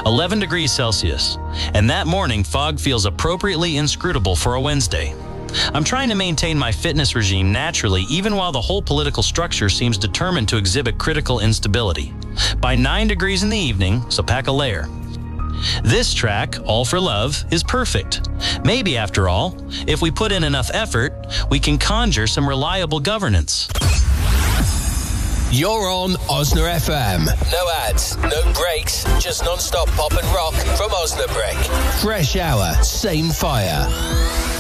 11 degrees Celsius. And that morning, fog feels appropriately inscrutable for a Wednesday. I'm trying to maintain my fitness regime naturally, even while the whole political structure seems determined to exhibit critical instability. By 9 degrees in the evening, so pack a layer. This track, All for Love, is perfect. Maybe, after all, if we put in enough effort, we can conjure some reliable governance. You're on Osna FM. No ads, no breaks, just non-stop pop and rock from Osnabrück. Fresh hour, same fire.